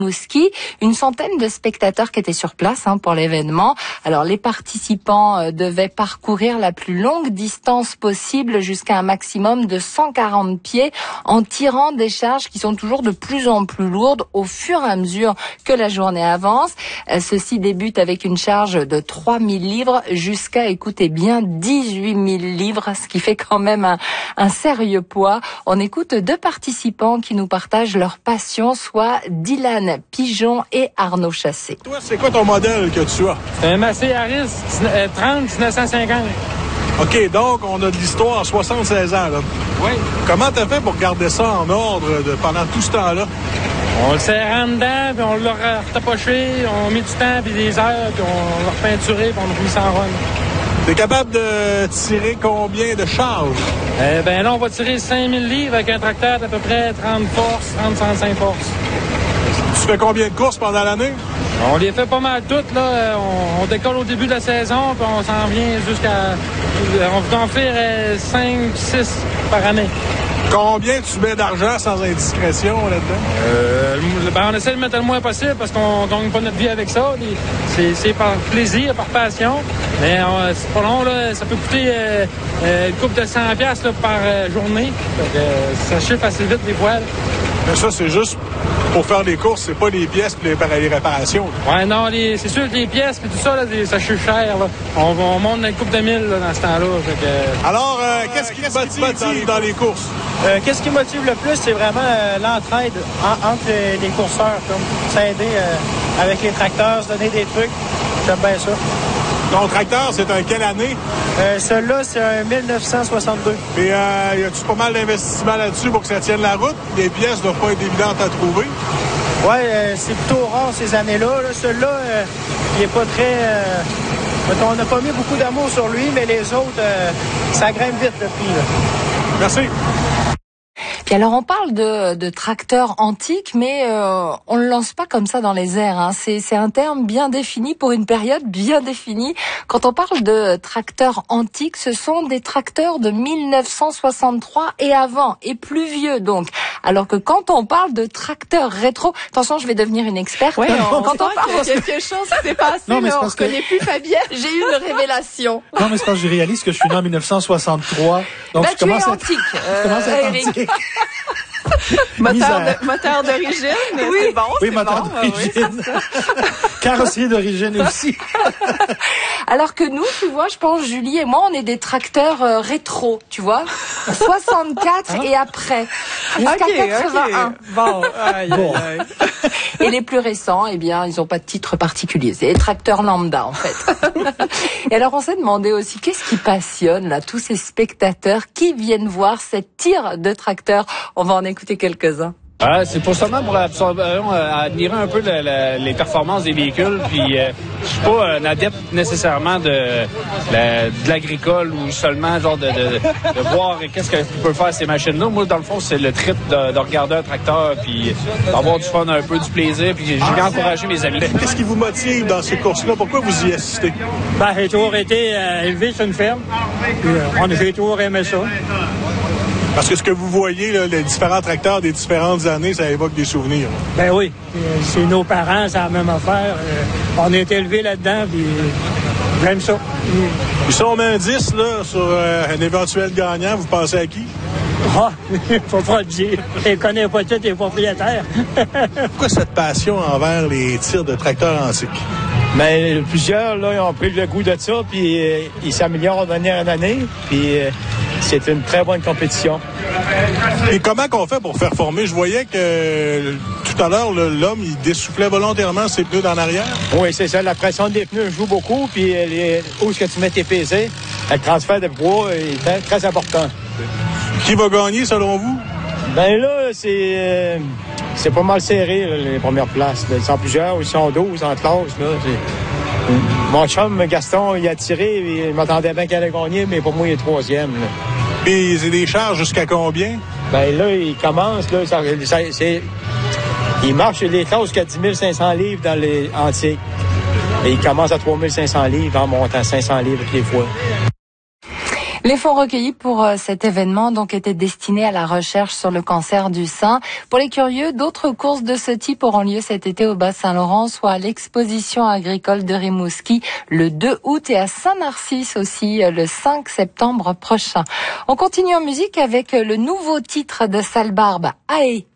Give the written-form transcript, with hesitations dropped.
Rimouski, une centaine de spectateurs qui étaient sur place pour l'événement. Alors les participants devaient parcourir la plus longue distance possible jusqu'à un maximum de 140 pieds en tirant des charges qui sont toujours de plus en plus lourdes au fur et à mesure que la journée avance. Ceci débute avec une charge de 3000 livres jusqu'à, écoutez bien, 18 000 livres, ce qui fait quand même un sérieux poids. On écoute deux participants qui nous partagent leur passion, soit Dylan Pigeon et Arnaud Chassé. Toi, c'est quoi ton modèle que tu as? C'est un Massey Harris 30 1950. OK, donc on a de l'histoire à 76 ans, là. Oui. Comment t'as fait pour garder ça en ordre pendant tout ce temps-là? On le serre en dedans, puis on l'a retapoché, on a mis du temps, puis des heures, puis on l'a repeinturé, puis on a mis ça en run. T'es capable de tirer combien de charges? Là, on va tirer 5000 livres avec un tracteur d'à peu près 30 forces, 30-35 forces. Tu fais combien de courses pendant l'année? On les fait pas mal toutes, là. On décolle au début de la saison, puis on s'en vient jusqu'à... On peut en faire 5-6 par année. Combien tu mets d'argent sans indiscrétion là-dedans? On essaie de mettre le moins possible parce qu'on gagne pas notre vie avec ça. C'est par plaisir, par passion. Mais c'est pas long, là. Ça peut coûter une couple de 100$ là, par journée. Donc, ça chiffre assez vite des fois. Là. Mais ça, c'est juste pour faire des courses, c'est pas les pièces et les réparations. Ouais, non, c'est sûr que les pièces et tout ça, là, ça chiffre cher. Là. On monte une couple de 1000 là, dans ce temps-là. Alors, qu'est-ce qui te motive dans les courses? Qu'est-ce qui motive le plus, c'est vraiment l'entraide entre les courseurs, comme s'aider avec les tracteurs, se donner des trucs. J'aime bien ça. Ton tracteur, c'est un quelle année? Celui-là, c'est un 1962. Et y a-tu pas mal d'investissement là-dessus pour que ça tienne la route? Les pièces ne doivent pas être évidentes à trouver. Oui, c'est plutôt rare ces années-là. Celui-là, il est pas très... on n'a pas mis beaucoup d'amour sur lui, mais les autres, ça grimpe vite le prix. Là. Merci. Puis alors on parle de tracteurs antiques, mais on le lance pas comme ça dans les airs. C'est un terme bien défini pour une période bien définie. Quand on parle de tracteurs antiques, ce sont des tracteurs de 1963 et avant, et plus vieux donc. Alors que quand on parle de tracteurs rétro, attention, je vais devenir une experte. Ouais, quand on parle quelque chose qui s'est passé, non, mais on ne connaît plus Fabienne. J'ai eu une révélation. Non, mais c'est parce que je réalise que je suis né en 1963. Donc je commence à antique. Je commence à être antique. Moteur d'origine, mais oui. c'est bon, oui, c'est moteur bon. d'origine. Carrosserie d'origine aussi. Alors que nous, tu vois, je pense, Julie et moi, on est des tracteurs rétro, tu vois. 64 et après. Jusqu'à 81. Okay. Bon, aïe. Et les plus récents, eh bien, ils n'ont pas de titre particulier. C'est les tracteurs lambda, en fait. Et alors, on s'est demandé aussi, qu'est-ce qui passionne, là, tous ces spectateurs qui viennent voir cette tire de tracteurs? On va en écouter quelques-uns. C'est pour seulement pour admirer un peu les performances des véhicules. Puis je suis pas un adepte nécessairement de l'agricole ou seulement genre de voir qu'est-ce que peut faire ces machines-là. Moi, dans le fond, c'est le trip de regarder un tracteur puis d'avoir du fun, un peu du plaisir. Puis je vais encourager mes amis. Qu'est-ce qui vous motive dans ces courses-là? Pourquoi vous y assistez? J'ai toujours été élevé sur une ferme. J'ai toujours aimé ça. Parce que ce que vous voyez, là, les différents tracteurs des différentes années, ça évoque des souvenirs. Ben oui, c'est nos parents, c'est la même affaire. On est élevés là-dedans, puis j'aime ça. Puis si on met un 10 là, sur un éventuel gagnant, vous pensez à qui? Faut pas le dire. Je connais pas tous les propriétaires. Pourquoi cette passion envers les tirs de tracteurs antiques? Mais plusieurs, là, ils ont pris le goût de ça, puis ils s'améliorent d'année en année, puis c'est une très bonne compétition. Et comment qu'on fait pour faire former? Je voyais que tout à l'heure, l'homme, il dessoufflait volontairement ses pneus en arrière. Oui, c'est ça. La pression des pneus joue beaucoup, puis où est-ce que tu mets tes pesées, le transfert de poids est très, très important. Qui va gagner, selon vous? Ben là, c'est pas mal serré, là, les premières places. Là. Ils sont plusieurs, ils sont 12 en classe. Là. Mon chum, Gaston, il a tiré, il m'attendait bien qu'elle allait gagner, mais pour moi, il est troisième. Là. Et c'est des charges jusqu'à combien? Ben là, il commence, là, il marche les classes jusqu'à 10 500 livres dans les antiques. Et il commence à 3 500 livres en montant 500 livres toutes les fois. Les fonds recueillis pour cet événement donc étaient destinés à la recherche sur le cancer du sein. Pour les curieux, d'autres courses de ce type auront lieu cet été au Bas-Saint-Laurent, soit à l'exposition agricole de Rimouski le 2 août et à Saint-Narcisse aussi le 5 septembre prochain. On continue en musique avec le nouveau titre de Sale Barbe, Aé.